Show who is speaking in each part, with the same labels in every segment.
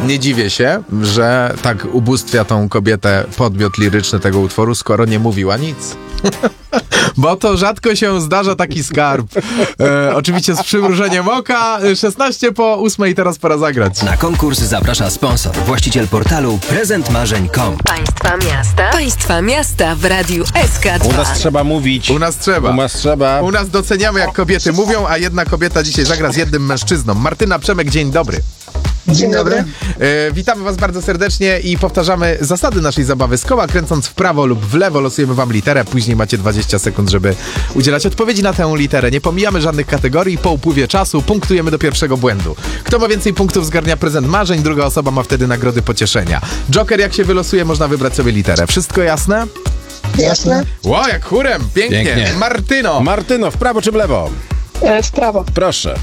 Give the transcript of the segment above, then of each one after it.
Speaker 1: Nie dziwię się, że tak ubóstwia tą kobietę podmiot liryczny tego utworu, skoro nie mówiła nic. Bo to rzadko się zdarza taki skarb. Oczywiście z przymrużeniem oka. 6:16 i teraz pora zagrać.
Speaker 2: Na konkurs zaprasza sponsor, właściciel portalu prezentmarzeń.com.
Speaker 3: Państwa miasta. Państwa miasta w Radiu SK2.
Speaker 4: U nas trzeba mówić.
Speaker 1: U nas trzeba.
Speaker 4: U nas trzeba.
Speaker 1: U nas doceniamy, jak kobiety mówią, a jedna kobieta dzisiaj zagra z jednym mężczyzną. Martyna Przemek, dzień dobry.
Speaker 5: Dzień dobry.
Speaker 1: Witamy was bardzo serdecznie i powtarzamy zasady naszej zabawy. Z koła kręcąc w prawo lub w lewo losujemy wam literę, później macie 20 sekund, żeby udzielać odpowiedzi na tę literę. Nie pomijamy żadnych kategorii, po upływie czasu punktujemy do pierwszego błędu. Kto ma więcej punktów, zgarnia prezent marzeń, druga osoba ma wtedy nagrody pocieszenia. Joker, jak się wylosuje, można wybrać sobie literę. Wszystko jasne?
Speaker 5: Jasne.
Speaker 1: Ło, jak chórem, pięknie.
Speaker 4: Pięknie.
Speaker 1: Martyno,
Speaker 4: w prawo czy w lewo?
Speaker 5: W prawo.
Speaker 4: Proszę.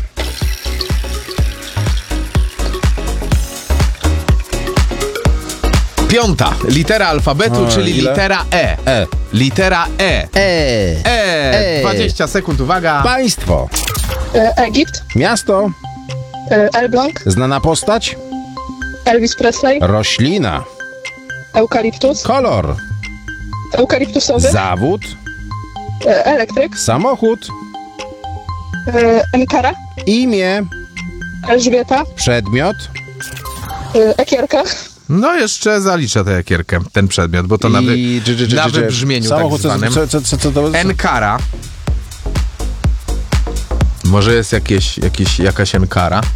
Speaker 1: piąta litera alfabetu, czyli
Speaker 4: ile?
Speaker 1: litera E.
Speaker 4: E.
Speaker 1: Litera E.
Speaker 4: E.
Speaker 1: 20 sekund, uwaga.
Speaker 4: Państwo.
Speaker 5: Egipt.
Speaker 4: Miasto.
Speaker 5: Elbląg.
Speaker 4: Znana postać.
Speaker 5: Elvis Presley.
Speaker 4: Roślina.
Speaker 5: Eukaliptus.
Speaker 4: Kolor.
Speaker 5: Eukaliptusowy.
Speaker 4: Zawód.
Speaker 5: Elektryk.
Speaker 4: Samochód.
Speaker 5: Ankara.
Speaker 4: Imię.
Speaker 5: Elżbieta.
Speaker 4: Przedmiot.
Speaker 5: Ekierka.
Speaker 1: No jeszcze zaliczę tę jakierkę, ten przedmiot, bo to na wybrzmieniu
Speaker 4: samochód,
Speaker 1: tak zwanym.
Speaker 4: co to?
Speaker 1: Enkara. Może jest jakaś enkara?